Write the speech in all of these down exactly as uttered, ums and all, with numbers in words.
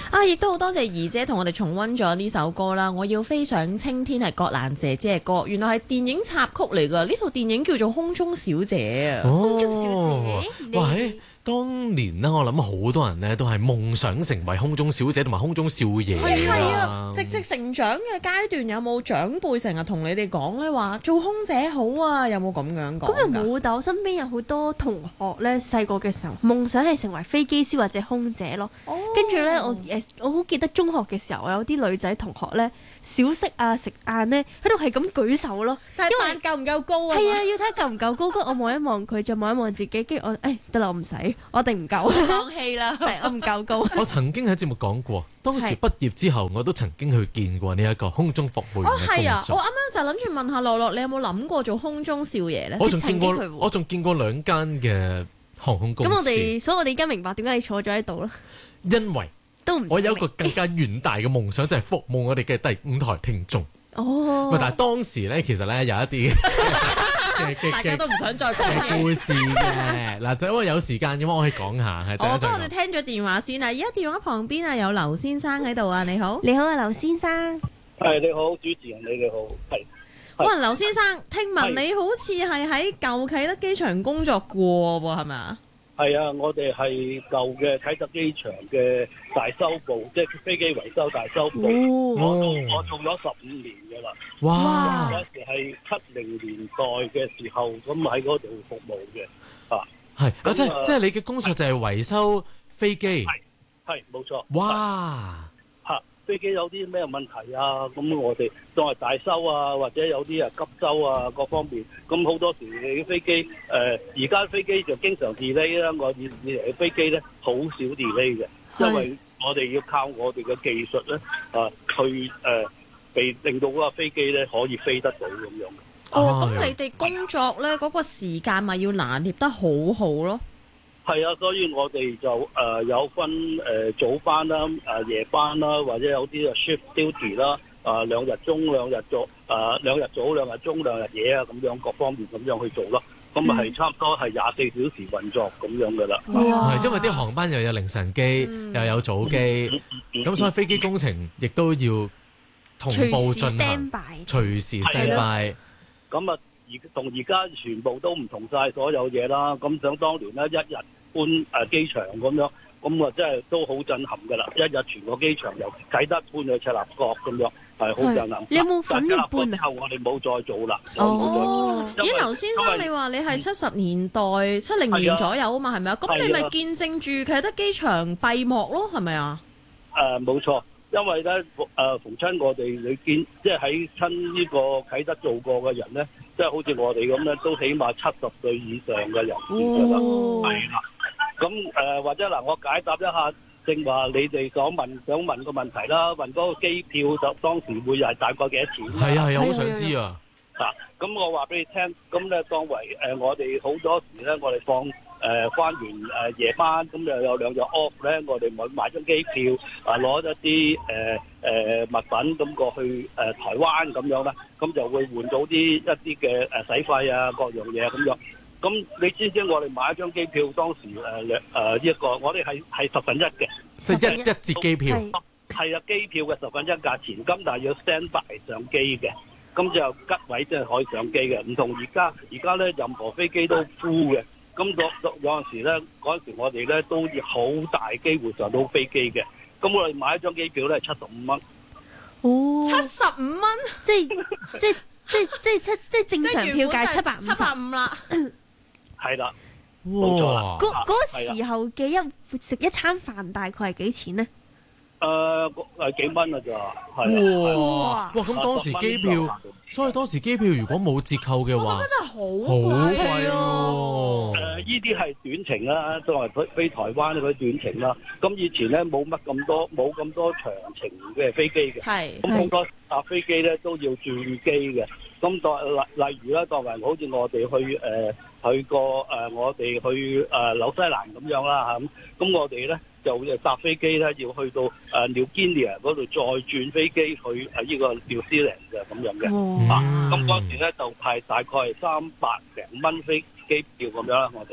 啊，亦都好多謝儀姐同我哋重溫咗呢首歌啦。我要飛上青天係葛蘭姐姐嘅歌，原來係電影插曲嚟㗎。呢套電影叫做《空中小姐》啊。 哦， 空中小姐， 喂！當年咧，我諗好多人咧都係夢想成為空中小姐同埋空中少爺係啊，直直成長嘅階段有冇長輩成日同你哋講咧話做空姐好啊？有冇咁樣講？ 咁又冇，但我身邊有好多同學咧，細個嘅時候夢想係成為飛機師或者空姐咯。 哦、 跟住咧，我誒我好記得中學嘅時候，有啲女仔同學咧，小息啊食晏咧，喺度係咁舉手咯。 但係扮夠唔夠高啊？ 係啊，要睇夠唔夠高。跟住我望一望佢，再望一望自己，跟住我誒得啦，我唔使。我一定唔夠， 放棄啦！ 係我唔夠高。 我曾經喺節目講過，當時畢業之後，我都曾經去見過呢一個空中服務員嘅工作。 哦，係啊！我啱啱就諗住問下樂樂，你有冇諗過做空中少爺咧？ 我仲見過，我仲見過兩間嘅航空公司。 咁我哋，所以我哋而家明白點解你坐咗喺度啦。 因為都唔，我有一個更加遠大嘅夢想，就係服務我哋嘅第五台聽眾。 哦， 但係當時咧，其實咧有一啲。 大家都唔想再講故事嘅嗱，就因為有時間嘅話，我可以講下。係， 我幫我哋聽咗電話先啊！而家電話旁邊啊，有劉先生喺度啊，你好， 你好啊，劉先生。 係你好，主持人你你好，係。 哇，劉先生，聽聞你好似係喺舊啟德機場工作過喎，係咪啊？ 係啊，我哋係舊嘅啟德機場嘅大修部，即係飛機維修大修部。 哦、 我做我做咗十五年㗎啦。 哇！ 嗰時係七零年代嘅時候，咁喺嗰度服務嘅。啊， 係啊，即係即係你嘅工作就係維修飛機。 係係冇錯。 哇！ 嚇，飛機有啲咩問題啊？咁我哋當係大修啊，或者有啲啊急修啊，各方面。咁好多時你飛機誒，而家飛機就經常 delay 啦。我以以嚟嘅飛機咧，好少 delay 嘅，因為我哋要靠我哋嘅技術咧，啊，去誒，被令到嗰個飛機咧可以飛得到咁樣。 哦，咁你哋工作咧嗰個時間咪要拿捏得好好咯？ 係啊，所以我哋就誒、呃、有分誒、呃、早班啦、誒、呃、夜班啦，或者有啲啊 shift duty 啦，啊兩日中兩日早，啊兩日早兩日中兩日夜啊咁樣各方面咁樣去做咯。咁啊係差唔多係廿四小時運作咁樣噶啦。 係因為啲航班又有凌晨機，嗯、又有早機，咁、嗯嗯、所以飛機工程亦都要同步進行，隨時 stand by。 咁啊，而同而家全部都唔同晒所有嘢啦。咁想當年咧，一日搬誒機場咁樣，咁啊真係都好震撼㗎啦！一日全個機場由啟德搬去赤鱲角咁樣，係好震撼。 你有冇份要搬啊？ 之後我哋冇再做啦。 哦，咦，劉先生，你話你係七十年代、七零年左右啊嘛，係咪啊？咁你咪見證住啟德機場閉幕咯，係咪啊？ 誒，冇錯。因為咧，誒逢親我哋你見，即係喺親呢個啟德做過嘅人咧，即係好似我哋咁咧，都起碼七十歲以上嘅人士㗎啦，係啦。咁誒或者嗱，我解答一下，正話你哋想問想問個問題啦，問嗰個機票就當時會係大概幾多錢？ 係啊係啊，好想知啊！ 嗱，咁我話俾你聽，咁咧當為誒我哋好多時咧，我哋放。誒翻完誒夜班，咁又有兩日 off 咧，我哋買買張機票，啊攞一啲誒誒物品咁過去誒、呃、台灣咁樣啦，咁就會換到啲一啲嘅誒使費啊各樣嘢咁樣。咁你知唔知我哋買一張機票當時誒兩誒一個，我哋係係十分一嘅， 即係一一折機票。 係啊，機票嘅十分一價錢，咁但係要 stand by 上機嘅，咁就吉位即係可以上機嘅，唔同而家而家咧任何飛機都 full 嘅。咁有有陣時咧，嗰陣時我哋咧都要好大機會上到飛機嘅。咁我哋買一張機票咧係七十五蚊。 哦， 七十五蚊， 即係即係即係即係即係即係正常票價七百五十。七百五啦。係啦，冇錯啦。嗰嗰時候嘅一食一餐飯大概係幾錢咧？ 誒誒幾蚊啊咋？係哇哇！咁當時機票，所以當時機票如果冇折扣嘅話， 真係好好貴咯。誒，呢啲係短程啦，作為飛飛台灣嗰啲短程啦。咁以前咧冇乜咁多，冇咁多長程嘅飛機嘅。係。咁好多搭飛機咧都要轉機嘅。咁當例例如咧，當為好似我哋去誒、呃、去過誒、呃，我哋去誒、呃、紐西蘭咁樣啦嚇。咁咁我哋咧。就搭飛機咧，要去到誒 New Guinea 嗰度再轉飛機去誒呢個 New Zealand 嘅咁樣嘅，啊咁嗰時咧就係大概係三百零蚊飛機票咁樣啦，我哋。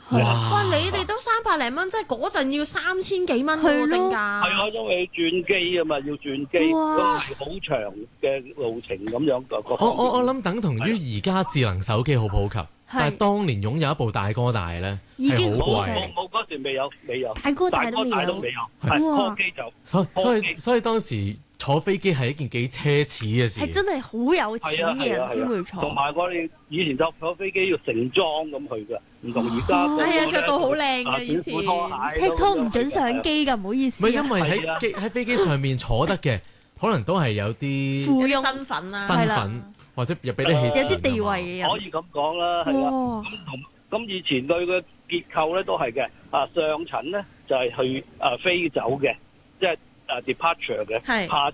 哇！你哋都三百零蚊，即係嗰陣要三千幾蚊喎，正價。 係啊，因為轉機啊嘛，要轉機，咁好長嘅路程咁樣個。 我我我諗等同於而家智能手機好普及，但係當年擁有一部大哥大咧係好貴。 冇冇嗰時未有未有。 大哥大都未有。 係科機就。 所所以所以當時坐飛機係一件幾奢侈嘅事。 係真係好有錢嘅人先會坐。 同埋我哋以前就坐飛機要成裝咁去㗎。唔同而家， 係啊，着到好靚嘅以前。 踢拖唔準上機㗎，唔好意思。 唔係因為喺機喺飛機上面坐得嘅，可能都係有啲富翁身份啦， 身份或者又俾啲氣場， 有啲地位嘅人。 可以咁講啦，係啦。咁同咁以前佢嘅結構咧都係嘅。啊，上層咧就係去啊飛走嘅，即係啊 departure 嘅。下